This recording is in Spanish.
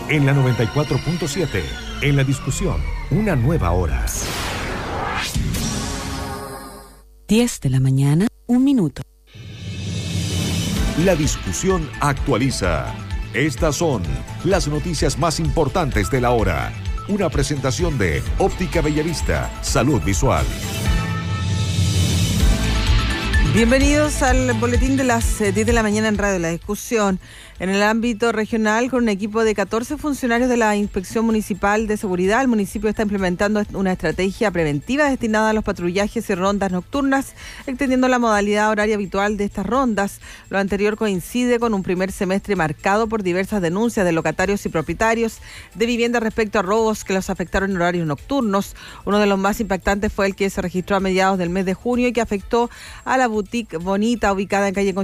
En la 94.7, en la discusión, una nueva hora. 10 de la mañana, 1 minuto. La discusión actualiza. Estas son las noticias más importantes de la hora. Una presentación de Óptica Bellavista, Salud Visual. Bienvenidos al boletín de las 10 de la mañana en Radio La Discusión. En el ámbito regional, con un equipo de 14 funcionarios de la Inspección Municipal de Seguridad, el municipio está implementando una estrategia preventiva destinada a los patrullajes y rondas nocturnas, extendiendo la modalidad horaria habitual de estas rondas. Lo anterior coincide con un primer semestre marcado por diversas denuncias de locatarios y propietarios de viviendas respecto a robos que los afectaron en horarios nocturnos. Uno de los más impactantes fue el que se registró a mediados del mes de junio y que afectó a la boutique Bonita, ubicada en calle